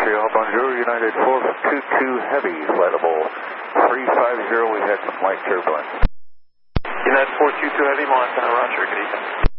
Montreal, bonjour, United 422 Heavy, flight level 350, we had some light turbulence. United 422 Heavy, Montana, Roger, good evening.